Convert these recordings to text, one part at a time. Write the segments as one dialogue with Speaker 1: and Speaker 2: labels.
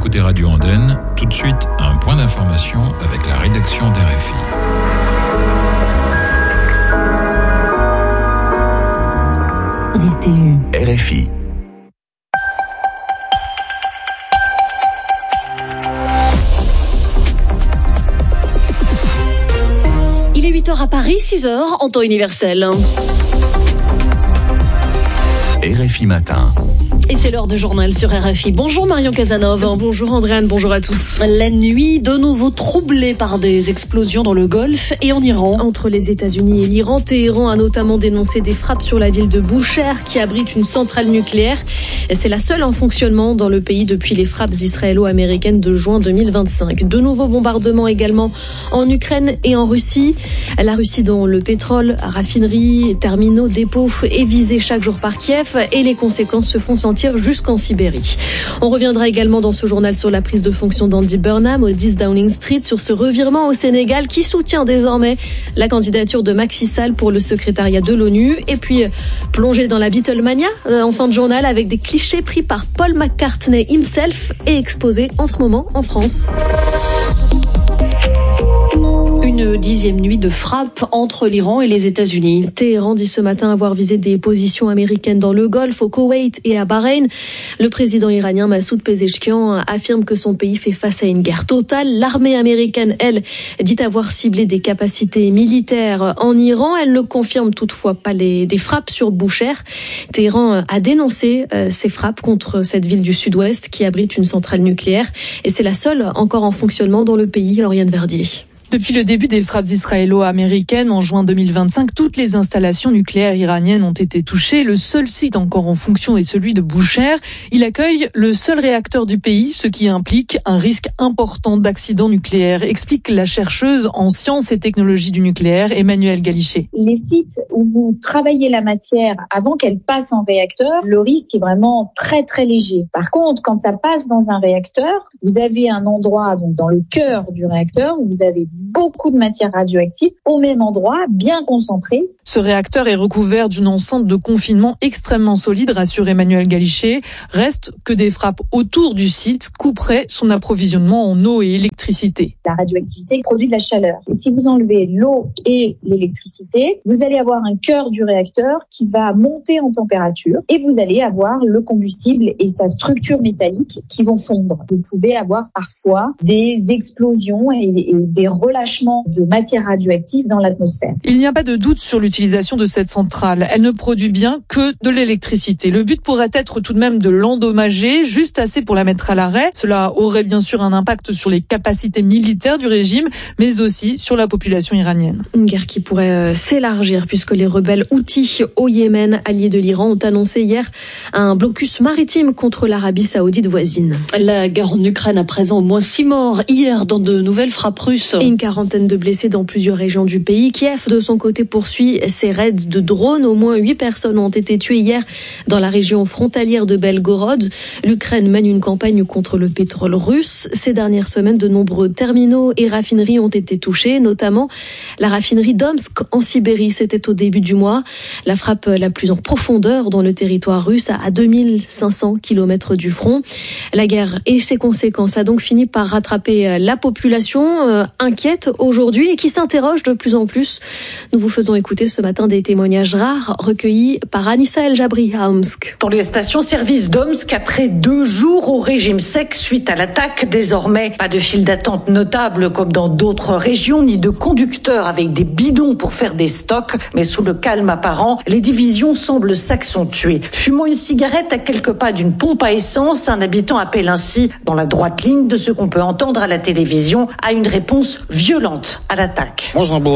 Speaker 1: écoutez Radio Andenne. Tout de suite, un point d'information avec la rédaction d'RFI.
Speaker 2: RFI.
Speaker 3: Il est 8h à Paris, 6h en temps universel.
Speaker 2: RFI Matin.
Speaker 3: Et c'est l'heure de journal sur RFI. Bonjour Marion Casanova.
Speaker 4: Bonjour Andréane, bonjour à tous.
Speaker 3: La nuit, de nouveau troublée par des explosions dans le Golfe et en Iran.
Speaker 4: Entre les États-Unis et l'Iran, Téhéran a notamment dénoncé des frappes sur la ville de Boucher qui abrite une centrale nucléaire. C'est la seule en fonctionnement dans le pays depuis les frappes israélo-américaines de juin 2025. De nouveaux bombardements également en Ukraine et en Russie. La Russie dont le pétrole, raffineries, terminaux, dépôts est visé chaque jour par Kiev et les conséquences se font sentir jusqu'en Sibérie. On reviendra également dans ce journal sur la prise de fonction d'Andy Burnham au 10 Downing Street, sur ce revirement au Sénégal qui soutient désormais la candidature de Macky Sall pour le secrétariat de l'ONU. Et puis plonger dans la Beatlemania en fin de journal avec des clichés pris par Paul McCartney himself et exposés en ce moment en France.
Speaker 3: Une 10e nuit de frappe entre l'Iran et les États-Unis.
Speaker 4: Téhéran dit ce matin avoir visé des positions américaines dans le Golfe, au Koweït et à Bahreïn. Le président iranien Massoud Pezeshkian affirme que son pays fait face à une guerre totale. L'armée américaine, elle, dit avoir ciblé des capacités militaires en Iran. Elle ne confirme toutefois pas des frappes sur Boucher. Téhéran a dénoncé ces frappes contre cette ville du sud-ouest qui abrite une centrale nucléaire. Et c'est la seule encore en fonctionnement dans le pays. Lauriane Verdier.
Speaker 5: Depuis le début des frappes israélo-américaines en juin 2025, toutes les installations nucléaires iraniennes ont été touchées. Le seul site encore en fonction est celui de Boucher. Il accueille le seul réacteur du pays, ce qui implique un risque important d'accident nucléaire, explique la chercheuse en sciences et technologies du nucléaire, Emmanuelle Galichet.
Speaker 6: Les sites où vous travaillez la matière avant qu'elle passe en réacteur, le risque est vraiment très très léger. Par contre, quand ça passe dans un réacteur, vous avez un endroit, donc dans le cœur du réacteur, où vous avez beaucoup de matière radioactive au même endroit, bien concentrée.
Speaker 5: Ce réacteur est recouvert d'une enceinte de confinement extrêmement solide, rassure Emmanuelle Galichet. Reste que des frappes autour du site couperaient son approvisionnement en eau et électricité.
Speaker 6: La radioactivité produit de la chaleur. Et si vous enlevez l'eau et l'électricité, vous allez avoir un cœur du réacteur qui va monter en température et vous allez avoir le combustible et sa structure métallique qui vont fondre. Vous pouvez avoir parfois des explosions et des relâchements de matière radioactive dans l'atmosphère.
Speaker 5: Il n'y a pas de doute sur l'utilisation de cette centrale. Elle ne produit bien que de l'électricité. Le but pourrait être tout de même de l'endommager, juste assez pour la mettre à l'arrêt. Cela aurait bien sûr un impact sur les capacités militaires du régime, mais aussi sur la population iranienne.
Speaker 4: Une guerre qui pourrait s'élargir puisque les rebelles houthis au Yémen, alliés de l'Iran, ont annoncé hier un blocus maritime contre l'Arabie saoudite voisine.
Speaker 3: La guerre en Ukraine à présent, au moins 6 morts hier dans de nouvelles frappes russes.
Speaker 4: Et une quarantaine de blessés dans plusieurs régions du pays. Kiev, de son côté, poursuit ses raids de drones. Au moins 8 personnes ont été tuées hier dans la région frontalière de Belgorod. L'Ukraine mène une campagne contre le pétrole russe. Ces dernières semaines, de nombreux terminaux et raffineries ont été touchés, notamment la raffinerie d'Omsk en Sibérie. C'était au début du mois. La frappe la plus en profondeur dans le territoire russe, à 2500 km du front. La guerre et ses conséquences a donc fini par rattraper la population inquiète aujourd'hui et qui s'interroge de plus en plus. Nous vous faisons écouter ce matin des témoignages rares recueillis par Anissa El Jabri à Omsk.
Speaker 7: Dans les stations-service d'Omsk, après 2 jours au régime sec suite à l'attaque, désormais pas de file d'attente notable comme dans d'autres régions, ni de conducteurs avec des bidons pour faire des stocks, mais sous le calme apparent, les divisions semblent s'accentuer. Fumant une cigarette à quelques pas d'une pompe à essence, un habitant appelle ainsi, dans la droite ligne de ce qu'on peut entendre à la télévision, à une réponse violente à l'attaque.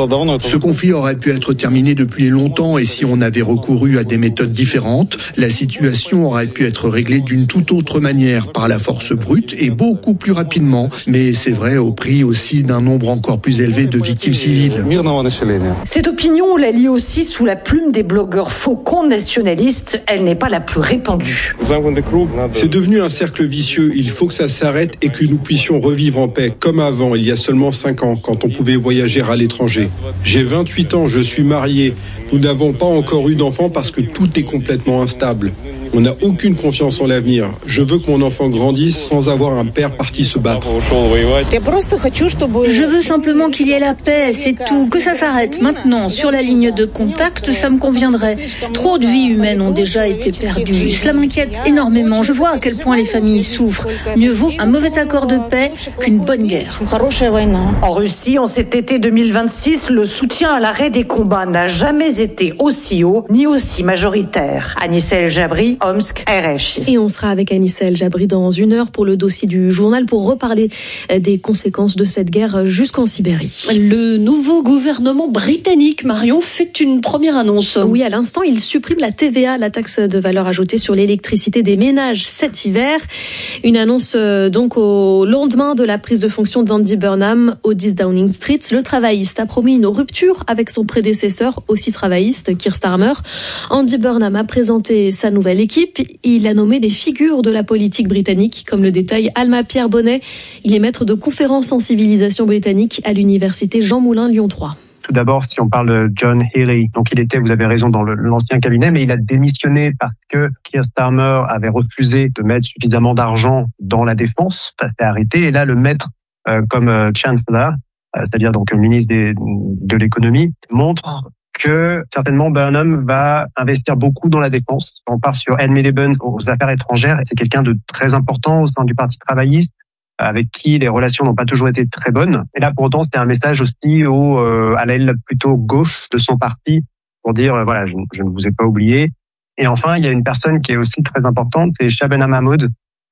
Speaker 8: Ce conflit aurait pu être terminé depuis longtemps et si on avait recouru à des méthodes différentes, la situation aurait pu être réglée d'une toute autre manière, par la force brute et beaucoup plus rapidement. Mais c'est vrai au prix aussi d'un nombre encore plus élevé de victimes civiles.
Speaker 7: Cette opinion, on la lit aussi sous la plume des blogueurs faucons nationalistes. Elle n'est pas la plus répandue.
Speaker 9: C'est devenu un cercle vicieux. Il faut que ça s'arrête et que nous puissions revivre en paix, comme avant, il y a seulement 5 ans, quand on pouvait voyager à l'étranger. J'ai 28 ans, je suis marié. Nous n'avons pas encore eu d'enfants parce que tout est complètement instable. On n'a aucune confiance en l'avenir. Je veux que mon enfant grandisse sans avoir un père parti se battre.
Speaker 10: Je veux simplement qu'il y ait la paix, c'est tout. Que ça s'arrête maintenant. Sur la ligne de contact, ça me conviendrait. Trop de vies humaines ont déjà été perdues. Cela m'inquiète énormément. Je vois à quel point les familles souffrent. Mieux vaut un mauvais accord de paix qu'une bonne guerre.
Speaker 7: En Russie, en cet été 2026, le soutien à l'arrêt des combats n'a jamais été aussi haut ni aussi majoritaire. Anissa El Jabri, Omsk, RFI.
Speaker 4: Et on sera avec Anissa El Jabri dans 1 heure pour le dossier du journal pour reparler des conséquences de cette guerre jusqu'en Sibérie.
Speaker 3: Le nouveau gouvernement britannique, Marion, fait une première annonce.
Speaker 4: Oui, à l'instant, il supprime la TVA, la taxe de valeur ajoutée sur l'électricité des ménages cet hiver. Une annonce donc au lendemain de la prise de fonction d'Andy Burnham au 10 Downing Street. Le travailliste a promis une rupture avec son prédécesseur, aussi travailliste, Keir Starmer. Andy Burnham a présenté sa nouvelle équipe. Il a nommé des figures de la politique britannique, comme le détaille Alma-Pierre Bonnet. Il est maître de conférences en civilisation britannique à l'université Jean Moulin Lyon 3.
Speaker 11: Tout d'abord, si on parle de John Healey, donc il était, vous avez raison, dans l'ancien cabinet, mais il a démissionné parce que Keir Starmer avait refusé de mettre suffisamment d'argent dans la défense. Ça s'est arrêté. Et là, le mettre comme chancellor, c'est-à-dire donc le ministre de l'économie, montre que certainement Burnham va investir beaucoup dans la défense. On part sur Ed Miliband aux affaires étrangères, et c'est quelqu'un de très important au sein du Parti travailliste, avec qui les relations n'ont pas toujours été très bonnes. Et là, pour autant, c'était un message aussi à l'aile plutôt gauche de son parti pour dire, voilà, je ne vous ai pas oublié. Et enfin, il y a une personne qui est aussi très importante, c'est Shabana Mahmood,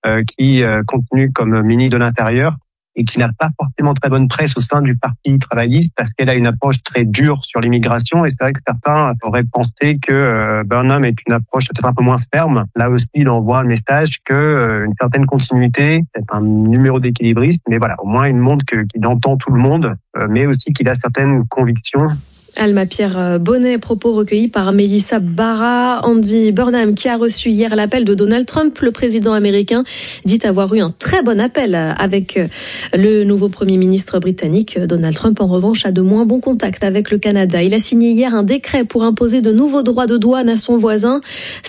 Speaker 11: qui continue comme ministre de l'Intérieur et qui n'a pas forcément très bonne presse au sein du Parti travailliste parce qu'elle a une approche très dure sur l'immigration. Et c'est vrai que certains auraient pensé que Burnham est une approche peut-être un peu moins ferme. Là aussi, il envoie un message que une certaine continuité, c'est un numéro d'équilibriste, mais voilà, au moins il montre qu'il entend tout le monde, mais aussi qu'il a certaines convictions.
Speaker 4: Alma-Pierre Bonnet, propos recueillis par Mélissa Barra. Andy Burnham, qui a reçu hier l'appel de Donald Trump, le président américain, dit avoir eu un très bon appel avec le nouveau Premier ministre britannique. Donald Trump, en revanche, a de moins bons contacts avec le Canada. Il a signé hier un décret pour imposer de nouveaux droits de douane à son voisin,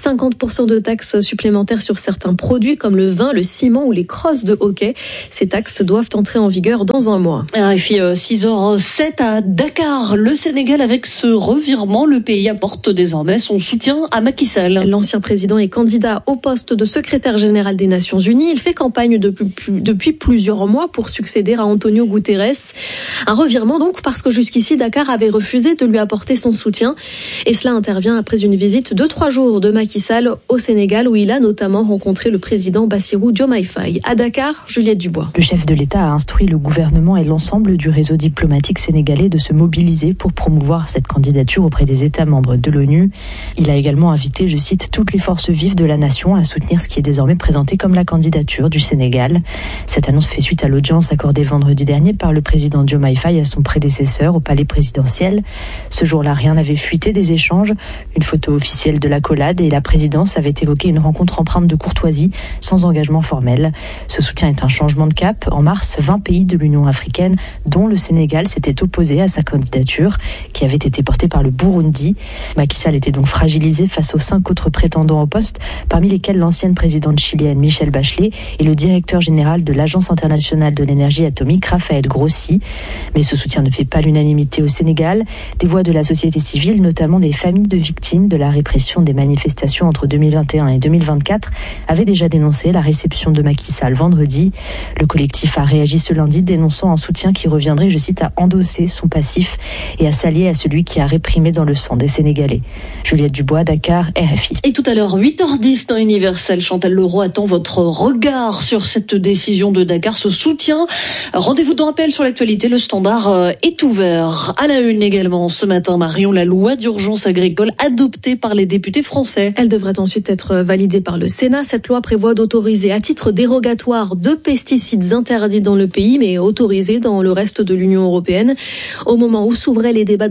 Speaker 4: 50% de taxes supplémentaires sur certains produits comme le vin, le ciment ou les crosses de hockey. Ces taxes doivent entrer en vigueur dans 1 mois.
Speaker 3: RFI 6h07 à Dakar, le Sénégal. Avec ce revirement, le pays apporte désormais son soutien à Macky Sall.
Speaker 4: L'ancien président est candidat au poste de secrétaire général des Nations Unies. Il fait campagne depuis plusieurs mois pour succéder à Antonio Guterres. Un revirement donc parce que jusqu'ici, Dakar avait refusé de lui apporter son soutien. Et cela intervient après une visite de 3 jours de Macky Sall au Sénégal où il a notamment rencontré le président Bassirou Diomaye Faye. À Dakar, Juliette Dubois.
Speaker 12: Le chef de l'État a instruit le gouvernement et l'ensemble du réseau diplomatique sénégalais de se mobiliser pour promouvoir cette candidature auprès des États membres de l'ONU. Il a également invité, je cite, toutes les forces vives de la nation à soutenir ce qui est désormais présenté comme la candidature du Sénégal. Cette annonce fait suite à l'audience accordée vendredi dernier par le président Diomaye Faye à son prédécesseur au palais présidentiel. Ce jour-là, rien n'avait fuité des échanges. Une photo officielle de l'accolade et la présidence avait évoqué une rencontre empreinte de courtoisie sans engagement formel. Ce soutien est un changement de cap. En mars, 20 pays de l'Union africaine, dont le Sénégal, s'étaient opposés à sa candidature, qui avait été porté par le Burundi. Macky Sall était donc fragilisé face aux 5 autres prétendants au poste, parmi lesquels l'ancienne présidente chilienne Michelle Bachelet et le directeur général de l'Agence internationale de l'énergie atomique Raphaël Grossi. Mais ce soutien ne fait pas l'unanimité au Sénégal. Des voix de la société civile, notamment des familles de victimes de la répression des manifestations entre 2021 et 2024, avaient déjà dénoncé la réception de Macky Sall vendredi. Le collectif a réagi ce lundi, dénonçant un soutien qui reviendrait, je cite, à endosser son passif et à s'allier à celui qui a réprimé dans le sang des Sénégalais. Juliette Dubois, Dakar, RFI.
Speaker 3: Et tout à l'heure, 8h10 dans Universel, Chantal Leroux attend votre regard sur cette décision de Dakar, ce soutien. Rendez-vous dans Appel sur l'actualité, le standard est ouvert. À la une également ce matin, Marion, la loi d'urgence agricole adoptée par les députés français.
Speaker 4: Elle devrait ensuite être validée par le Sénat. Cette loi prévoit d'autoriser à titre dérogatoire 2 pesticides interdits dans le pays, mais autorisés dans le reste de l'Union européenne. Au moment où s'ouvraient les débats dans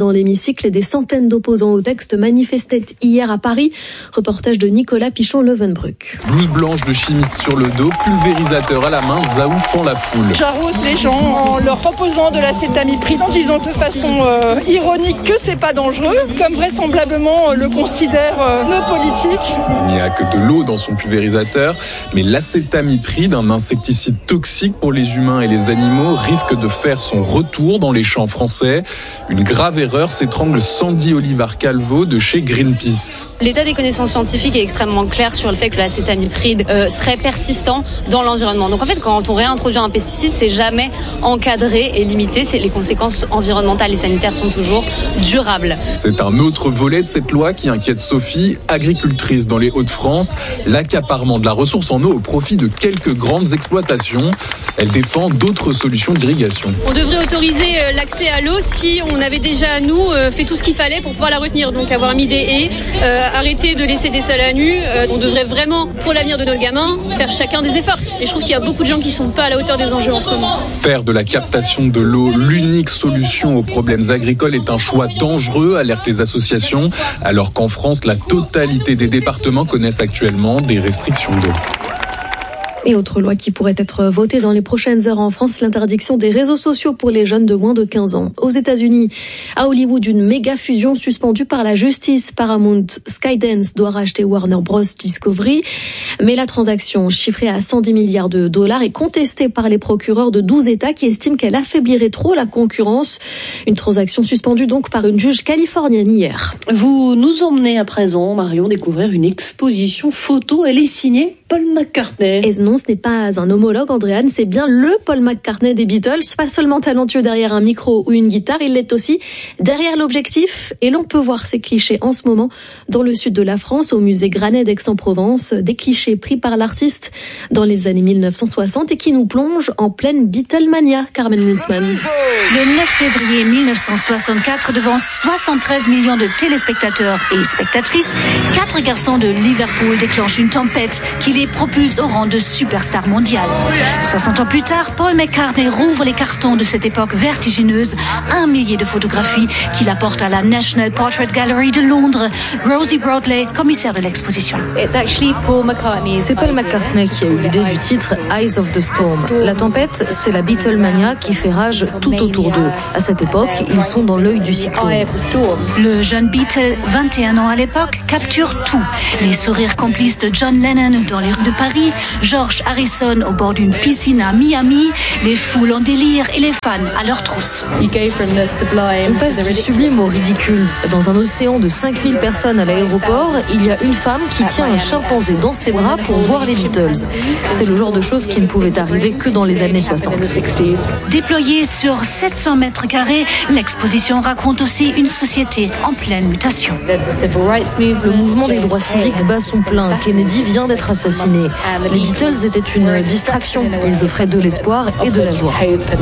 Speaker 4: dans l'hémicycle et des centaines d'opposants au texte manifestaient hier à Paris. Reportage de Nicolas Pichon-Levenbruck.
Speaker 13: Blouse blanche de chimistes sur le dos, pulvérisateur à la main, zaoufant la foule.
Speaker 14: J'arrose les gens en leur proposant de l'acétamipride en disant de façon ironique que c'est pas dangereux, comme vraisemblablement le considèrent nos politiques.
Speaker 13: Il n'y a que de l'eau dans son pulvérisateur, mais l'acétamipride, un insecticide toxique pour les humains et les animaux, risque de faire son retour dans les champs français. Une grave erreur, s'étrangle Sandy Olivar-Calvo de chez Greenpeace.
Speaker 15: L'état des connaissances scientifiques est extrêmement clair sur le fait que l'acétamipride serait persistant dans l'environnement. Donc en fait, quand on réintroduit un pesticide, c'est jamais encadré et limité. Les conséquences environnementales et sanitaires sont toujours durables.
Speaker 13: C'est un autre volet de cette loi qui inquiète Sophie, agricultrice dans les Hauts-de-France. L'accaparement de la ressource en eau au profit de quelques grandes exploitations. Elle défend d'autres solutions d'irrigation.
Speaker 16: On devrait autoriser l'accès à l'eau si on avait déjà, nous, fait tout ce qu'il fallait pour pouvoir la retenir. Donc avoir mis des haies, arrêter de laisser des sols à nu. On devrait vraiment, pour l'avenir de nos gamins, faire chacun des efforts. Et je trouve qu'il y a beaucoup de gens qui ne sont pas à la hauteur des enjeux en ce moment.
Speaker 13: Faire de la captation de l'eau l'unique solution aux problèmes agricoles est un choix dangereux, alertent les associations, alors qu'en France, la totalité des départements connaissent actuellement des restrictions d'eau.
Speaker 4: Et autre loi qui pourrait être votée dans les prochaines heures en France, l'interdiction des réseaux sociaux pour les jeunes de moins de 15 ans. Aux États-Unis, à Hollywood, une méga fusion suspendue par la justice. Paramount Skydance doit racheter Warner Bros. Discovery. Mais la transaction, chiffrée à 110 milliards de dollars, est contestée par les procureurs de 12 États qui estiment qu'elle affaiblirait trop la concurrence. Une transaction suspendue donc par une juge californienne hier.
Speaker 3: Vous nous emmenez à présent, Marion, découvrir une exposition photo. Elle est signée Paul McCartney.
Speaker 4: Et non, ce n'est pas un homologue, Andréane, c'est bien le Paul McCartney des Beatles. Pas seulement talentueux derrière un micro ou une guitare, il l'est aussi derrière l'objectif. Et l'on peut voir ces clichés en ce moment dans le sud de la France, au musée Granet d'Aix-en-Provence. Des clichés pris par l'artiste dans les années 1960 et qui nous plongent en pleine Beatlemania, Carmen Munzman.
Speaker 17: Le 9 février 1964, devant 73 millions de téléspectateurs et spectatrices, 4 garçons de Liverpool déclenchent une tempête qui les propulse au rang de superstar mondiale. 60 ans plus tard, Paul McCartney rouvre les cartons de cette époque vertigineuse, 1 millier de photographies qu'il apporte à la National Portrait Gallery de Londres. Rosie Broadley, commissaire de l'exposition.
Speaker 18: C'est Paul McCartney qui a eu l'idée du titre Eyes of the Storm. La tempête, c'est la Beatlemania qui fait rage tout autour d'eux. À cette époque, ils sont dans l'œil du cyclone.
Speaker 17: Le jeune Beatle, 21 ans à l'époque, capture tout. Les sourires complices de John Lennon dans les rues de Paris, George Harrison au bord d'une piscine à Miami, les foules en délire et les fans à leur trousse.
Speaker 18: On passe du sublime au ridicule. Dans un océan de 5000 personnes à l'aéroport, il y a une femme qui tient un chimpanzé dans ses bras pour voir les Beatles. C'est le genre de choses qui ne pouvait arriver que dans les années 60.
Speaker 17: Déployée sur 700 mètres carrés, l'exposition raconte aussi une société en pleine mutation.
Speaker 18: Le mouvement des droits civiques bat son plein. Kennedy vient d'être assassiné. Les Beatles étaient une distraction. Ils offraient de l'espoir et de la joie.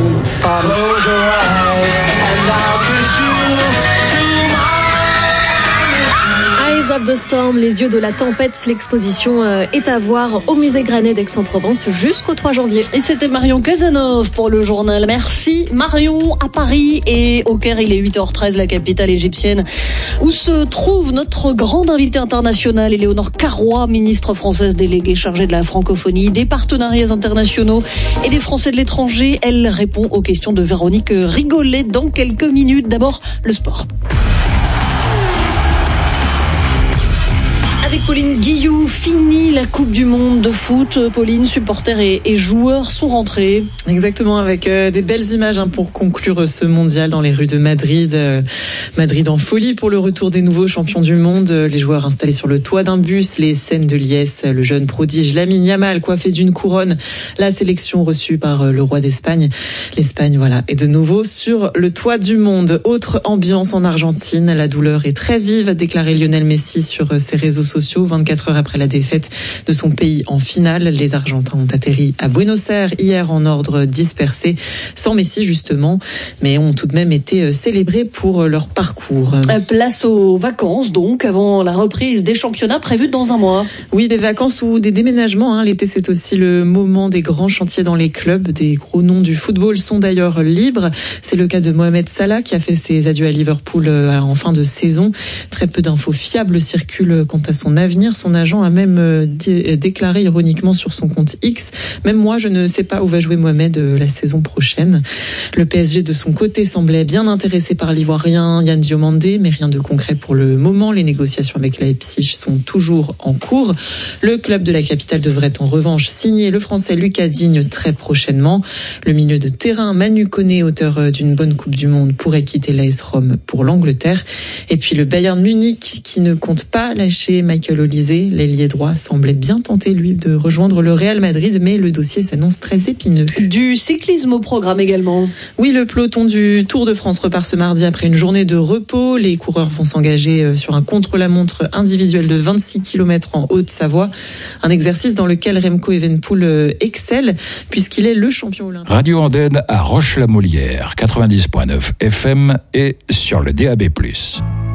Speaker 4: Eyes of the Storm, les yeux de la tempête, l'exposition est à voir au musée Granet d'Aix-en-Provence jusqu'au 3 janvier.
Speaker 3: Et c'était Marion Cazeneuve pour le journal. Merci Marion. À Paris et au Caire, il est 8h13, la capitale égyptienne, où se trouve notre grande invitée internationale, Éléonore Carrois, ministre française déléguée chargée de la francophonie, des partenariats internationaux et des Français de l'étranger. Elle répond aux questions de Véronique Rigolet dans quelques minutes. D'abord, le sport. Avec Pauline Guillou, fini la Coupe du Monde de foot. Pauline, supporters et joueurs sont rentrés.
Speaker 19: Exactement, avec des belles images pour conclure ce mondial dans les rues de Madrid. Madrid en folie pour le retour des nouveaux champions du monde. Les joueurs installés sur le toit d'un bus, les scènes de liesse, le jeune prodige Lamine Yamal coiffé d'une couronne, la sélection reçue par le roi d'Espagne. L'Espagne, voilà, est de nouveau sur le toit du monde. Autre ambiance en Argentine, la douleur est très vive, a déclaré Lionel Messi sur ses réseaux sociaux sociaux. 24 heures après la défaite de son pays en finale, les Argentins ont atterri à Buenos Aires hier en ordre dispersé, sans Messi justement, mais ont tout de même été célébrés pour leur parcours.
Speaker 3: Place aux vacances donc, avant la reprise des championnats prévus dans un mois.
Speaker 19: Oui, des vacances ou des déménagements. L'été, c'est aussi le moment des grands chantiers dans les clubs. Des gros noms du football sont d'ailleurs libres. C'est le cas de Mohamed Salah qui a fait ses adieux à Liverpool en fin de saison. Très peu d'infos fiables circulent quant à son avenir. Son agent a même déclaré ironiquement sur son compte X: même moi, je ne sais pas où va jouer Mohamed la saison prochaine. Le PSG de son côté semblait bien intéressé par l'Ivoirien Yann Diomandé, mais rien de concret pour le moment. Les négociations avec Leipzig sont toujours en cours. Le club de la capitale devrait en revanche signer le Français Lucas Digne très prochainement. Le milieu de terrain Manu Koné, auteur d'une bonne Coupe du Monde, pourrait quitter l'AS Rome pour l'Angleterre. Et puis le Bayern Munich qui ne compte pas lâcher Michael Olise. L'ailier droit semblait bien tenté, lui, de rejoindre le Real Madrid, mais le dossier s'annonce très épineux.
Speaker 3: Du cyclisme au programme également.
Speaker 19: Oui, le peloton du Tour de France repart ce mardi après une journée de repos. Les coureurs vont s'engager sur un contre-la-montre individuel de 26 km en Haute-Savoie. Un exercice dans lequel Remco Evenepoel excelle puisqu'il est le champion olympique.
Speaker 1: Radio Andenne à Roche-la-Molière, 90.9 FM et sur le DAB+.